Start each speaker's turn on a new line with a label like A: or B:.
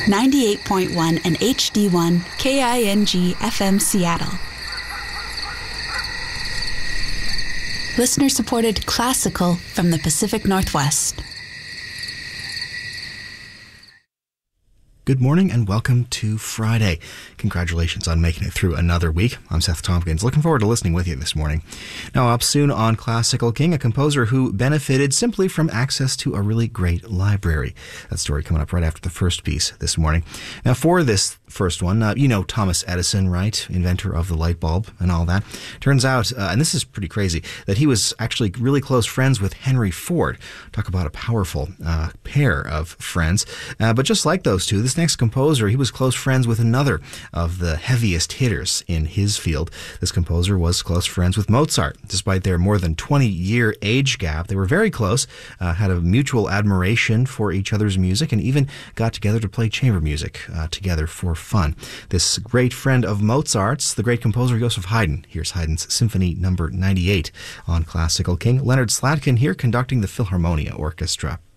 A: 98.1 and HD1 KING FM Seattle. Listener-supported classical from the Pacific Northwest.
B: Good morning and welcome to Friday. Congratulations on making it through another week. I'm Seth Tompkins. Looking forward to listening with you this morning. Now, up soon on Classical King, a composer who benefited simply from access to a really great library. That story coming up right after the first piece this morning. Now, for this first one, you know Thomas Edison, right? Inventor of the light bulb and all that. Turns out, and this is pretty crazy, that he was actually really close friends with Henry Ford. Talk about a powerful pair of friends. But just like those two, this next composer, he was close friends with another of the heaviest hitters in his field. This composer was close friends with Mozart. Despite their more than 20-year age gap, they were very close, had a mutual admiration for each other's music, and even got together to play chamber music together for fun. This great friend of Mozart's, the great composer Joseph Haydn. Here's Haydn's Symphony No. 98 on Classical King. Leonard Slatkin here conducting the Philharmonia Orchestra.